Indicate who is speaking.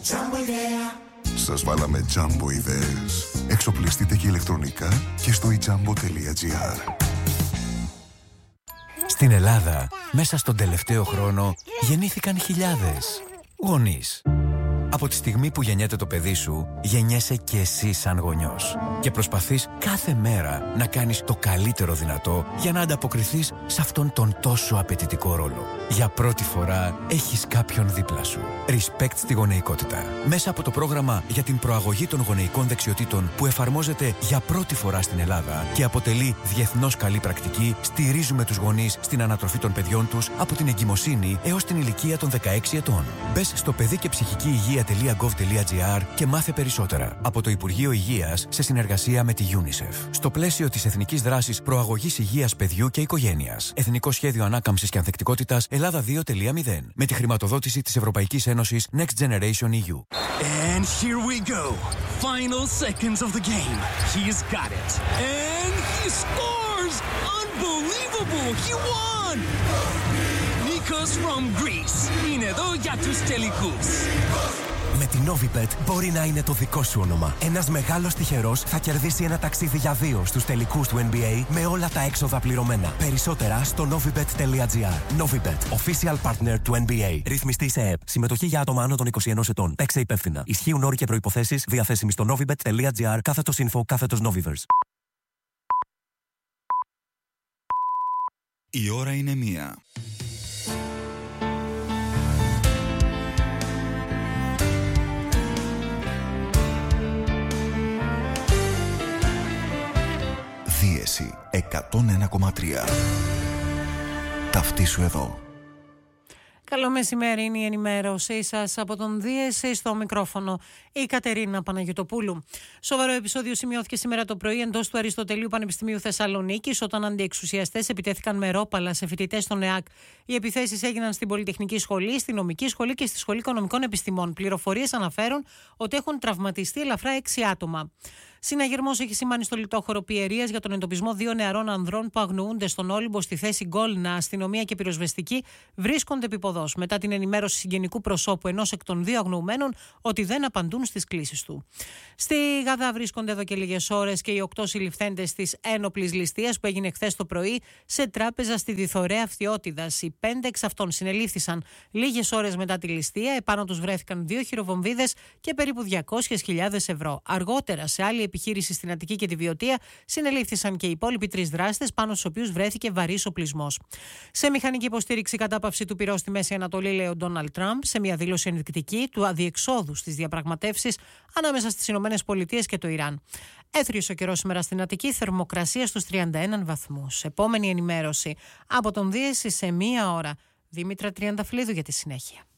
Speaker 1: Σας βάλαμε Jumbo ιδέες. Εξοπλιστείτε και ηλεκτρονικά και στο ijambo.gr.
Speaker 2: Στην Ελλάδα, μέσα στον τελευταίο χρόνο, γεννήθηκαν χιλιάδες γονείς. Από τη στιγμή που γεννιέται το παιδί σου, γεννιέσαι και εσύ σαν γονιός. Και προσπαθείς κάθε μέρα να κάνεις το καλύτερο δυνατό για να ανταποκριθείς σε αυτόν τον τόσο απαιτητικό ρόλο. Για πρώτη φορά έχεις κάποιον δίπλα σου. Respect στη γονεϊκότητα. Μέσα από το πρόγραμμα για την προαγωγή των γονεϊκών δεξιοτήτων που εφαρμόζεται για πρώτη φορά στην Ελλάδα και αποτελεί διεθνώς καλή πρακτική, στηρίζουμε τους γονείς στην ανατροφή των παιδιών τους από την εγκυμοσύνη έως την ηλικία των 16 ετών. Μπες στο παιδί και ψυχική υγεία.gov.gr και μάθε περισσότερα. Από το Υπουργείο Υγείας σε συνεργασία με τη UNICEF. Στο πλαίσιο της Εθνικής Δράσης Προαγωγής Υγείας Παιδιού και Οικογένειας. Εθνικό Σχέδιο Ανάκαμψης και Ανθεκτικότητας Ελλάδα 2.0. Με τη χρηματοδότηση της Ευρωπαϊκής Ένωσης Next Generation EU.
Speaker 3: And here we go. Final seconds of the game. He's got it. And he scores! Unbelievable! He won! Nikos from Greece. Είναι εδώ για τους τελικούς.
Speaker 4: Με την Novibet μπορεί να είναι το δικό σου όνομα. Ένας μεγάλος τυχερός θα κερδίσει ένα ταξίδι για 2 στους τελικούς του NBA με όλα τα έξοδα πληρωμένα. Περισσότερα στο novibet.gr. Novibet, official partner του NBA. Ρυθμιστή σε ΕΕΠ. Συμμετοχή για άτομα άνω των 21 ετών. Παίξε υπεύθυνα. Ισχύουν όροι και προϋποθέσεις διαθέσιμοι στο novibet.gr/info/novivers.
Speaker 5: Η ώρα είναι 1. Δίεση 101,3. Ταυτίσου εδώ.
Speaker 6: Καλό μεσημέρι, είναι η ενημέρωσή σας από τον Δίεση, στο μικρόφωνο η Κατερίνα Παναγιωτοπούλου. Σοβαρό επεισόδιο σημειώθηκε σήμερα το πρωί εντός του Αριστοτελείου Πανεπιστημίου Θεσσαλονίκης, όταν αντιεξουσιαστές επιτέθηκαν με ρόπαλα σε φοιτητές στον ΕΑΚ. Οι επιθέσεις έγιναν στην Πολυτεχνική Σχολή, στην Νομική Σχολή και στη Σχολή Οικονομικών Επιστημών. Πληροφορίες αναφέρουν ότι έχουν τραυματιστεί ελαφρά 6 άτομα. Συναγερμός έχει σημάνει στο λιτόχωρο Πιερίας για τον εντοπισμό 2 νεαρών ανδρών που αγνοούνται στον Όλυμπο στη θέση Γκόλνα. Αστυνομία και πυροσβεστική βρίσκονται επίποδος μετά την ενημέρωση συγγενικού προσώπου ενός εκ των 2 αγνοουμένων ότι δεν απαντούν στις κλήσεις του. Στη Γαδά βρίσκονται εδώ και λίγες ώρες και οι 8 συλληφθέντες της ένοπλης ληστείας που έγινε χθες το πρωί σε τράπεζα στη Διθωρέα Φθιώτιδας. Οι 5 εξ αυτών συνελήφθησαν λίγες ώρες μετά τη ληστεία. Επάνω τους βρέθηκαν 2 χειροβομβίδες και περίπου 200.000 ευρώ. Αργότερα, σε άλλη επιχείρηση στην Αττική και τη Βιωτία, συνελήφθησαν και οι υπόλοιποι 3 δράστες, πάνω στους οποίους βρέθηκε βαρύς οπλισμός. Σε μηχανική υποστήριξη κατάπαυση του πυρός στη Μέση Ανατολή, λέει ο Ντόναλντ Τραμπ, σε μια δήλωση ενδεικτική του αδιεξόδου στις διαπραγματεύσεις ανάμεσα στις ΗΠΑ και το Ιράν. Έθριος ο καιρός σήμερα στην Αττική, θερμοκρασία στους 31 βαθμούς. Επόμενη ενημέρωση από τον Δίεση σε 1 ώρα. Δήμητρα Τριανταφυλλίδου για τη συνέχεια.